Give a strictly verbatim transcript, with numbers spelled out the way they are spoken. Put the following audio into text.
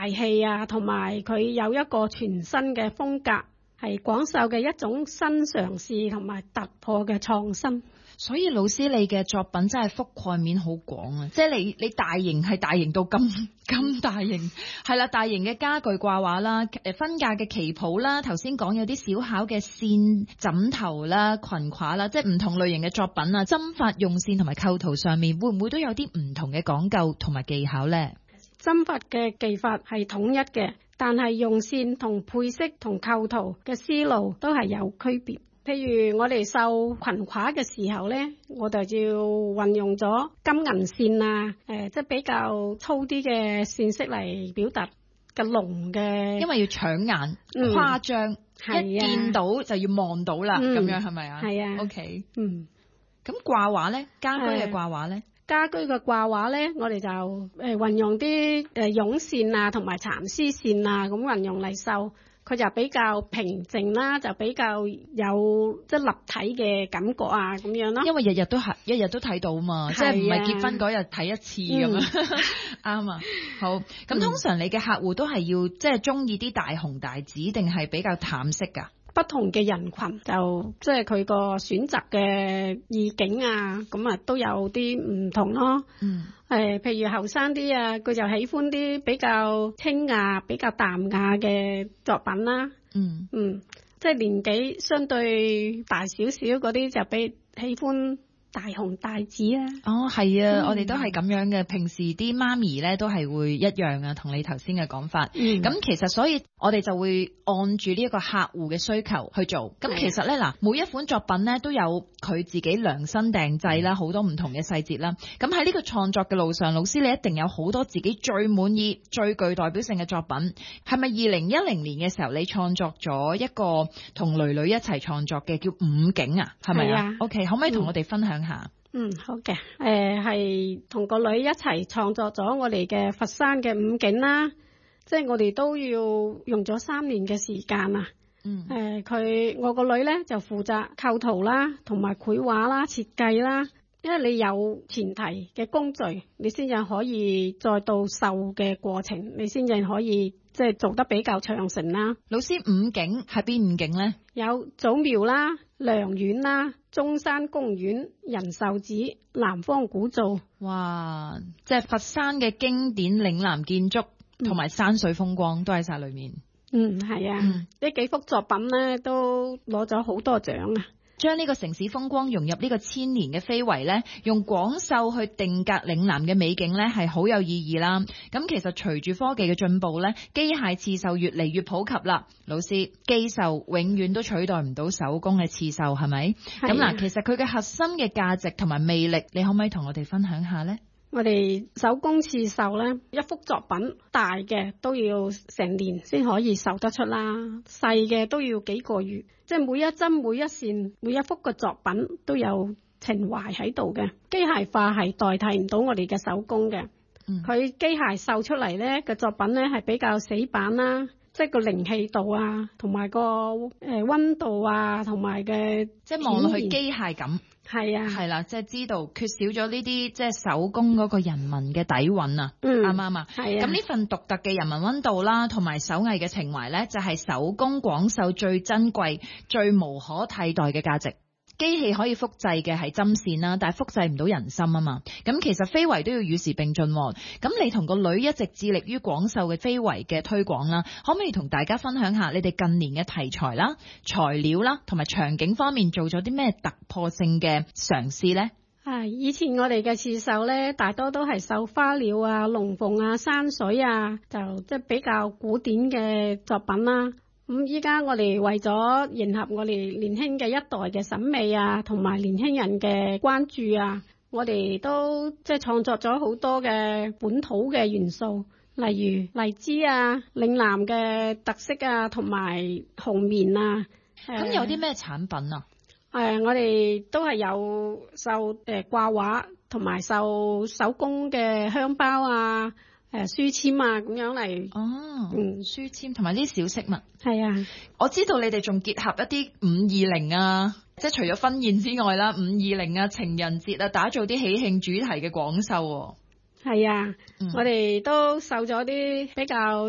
大氣啊，同埋佢有一個全新嘅風格，係廣繡嘅一種新嘗試同埋突破嘅創新。 所以老師你嘅作品真係覆蓋面好廣啊！即係你你大型係大型到咁咁大型，係啦，大型嘅家具掛畫啦，誒分價嘅旗袍啦，頭先講有啲小巧嘅線枕頭啦、裙褂啦，即係唔同類型嘅作品啊，針法用線同埋構圖上面會唔會都有啲唔同嘅講究同埋技巧呢？ 針法嘅技法係統一嘅，但係用線同配色同構圖嘅思路都係有區別。譬如我哋繡裙褂嘅時候呢，我哋就要運用咗金銀線啊，誒，即係比較粗啲嘅線色嚟表達嘅濃嘅， 因為要搶眼、 嗯、 誇張， 啊、 一見到就要望到啦，咁、嗯、樣係咪啊？ 係啊。 OK， 嗯， 咁掛畫呢？家居嘅掛畫呢？ 家居嘅掛畫呢，我哋就誒運用啲誒絨線啊，同埋蠶絲線啊，咁運用嚟繡。佢就比較平靜啦，就比較有即係立體嘅感覺啊，咁樣咯。 因為日日都係，日日都睇到嘛，即係唔係結婚嗰日睇一次咁樣，啱啊、嗯。好，咁通常你嘅客戶都係要即係中意啲大紅大紫，定係比較淡色㗎？ 不同嘅人群就即係佢個選擇嘅意境啊，咁啊都有啲唔同咯。 嗯。 誒、呃，譬如後生啲啊，佢就喜歡啲比較清雅、比較淡雅嘅作品啦。 嗯嗯，即係年紀相對大少少嗰啲就比喜歡大紅大紫啊。 哦，係啊， 嗯、 我哋都係咁樣嘅。平時啲媽咪咧都係會一樣啊，同你頭先嘅講法。嗯，咁其實所以我哋就會按住呢一個客戶嘅需求去做。咁其實咧嗱，每一款作品咧都有佢自己量身訂製啦，好多唔同嘅細節啦。咁喺呢個創作嘅路上，老師你一定有好多自己最滿意、最具代表性嘅作品。係咪二零一零年嘅時候你創作咗一個同囡囡一齊創作嘅叫五景啊？係咪啊？OK， 可唔可以同我哋分享下？ 嗯，好嘅。誒係同個女一齊創作咗我哋嘅佛山嘅五景啦，即係我哋都要用咗三年嘅時間啊。嗯。誒佢我個女咧就負責構圖啦，同埋繪畫啦、設計啦。因為你有前提嘅工序，你先至可以再到繡嘅過程，你先至可以即係做得比較長成啦。 老師，五景係邊五景呢？ 有祖廟啦、良苑啦、中山公園、仁壽寺、南方古灶。 哇！即係佛山嘅經典嶺南建築同埋山水風光都喺晒裏面。 嗯，係啊，呢、嗯、幾幅作品呢都攞咗好多獎啊！ 將呢個城市風光融入呢個千年嘅非遺呢，用廣繡去定格嶺南嘅美景呢，係好有意義啦。咁其實隨住科技嘅進步呢，機械刺繡越嚟越普及啦。老師，機繡永遠都取代唔到手工嘅刺繡，係咪？咁嗱，其實佢嘅核心嘅價值同埋魅力，你可唔可以同我哋分享下呢？ 我哋手工刺繡呢，一幅作品大嘅都要成年先可以繡得出啦，細嘅都要幾個月。即係每一針每一線每一幅嘅作品都有情懷喺度嘅，機械化係代替唔到我哋嘅手工嘅。佢機械繡出嚟呢嘅作品呢係比較死板啦，即係個靈氣度啊，同埋個誒溫度啊，同埋嘅即係望落去機械感。 係啊， 係啦，即係知道缺少咗呢啲即係手工嗰個人文嘅底蘊啊，啱唔啱啊？係啊。咁呢份獨特嘅人文溫度啦，同埋手藝嘅情懷咧，就係手工廣繡最珍貴、最無可替代嘅價值。機器可以複製嘅係針線啦，但係複製唔到人心啊嘛。咁其實非遺都要與時並進。咁你同個女一直致力於廣繡嘅非遺嘅推廣啦，可唔可以同大家分享下你哋近年嘅題材啦、材料啦同埋場景方面做咗啲咩突破性嘅嘗試呢？ 啊，以前我哋嘅刺繡呢，大多都係繡花鳥啊、龍鳳啊、山水啊，就即係比較古典嘅作品啦。咁依家我哋為咗迎合我哋年輕嘅一代嘅審美啊，同埋年輕人嘅關注啊，我哋都即係創作咗好多嘅本土嘅元素，例如荔枝啊、嶺南嘅特色啊，同埋紅棉啊。 咁有啲咩產品啊？ 誒、呃，我哋都係有繡誒掛畫，同埋繡手工嘅香包啊。誒，書籤啊，咁樣嚟哦， 嗯， 書籤同埋啲小飾物，係啊， 我知道你哋仲結合一啲五二零啊，即係除咗婚宴之外啦，五二零啊、情人節啊，打造啲喜慶主題嘅廣繡。係啊，嗯、我哋都繡咗啲比較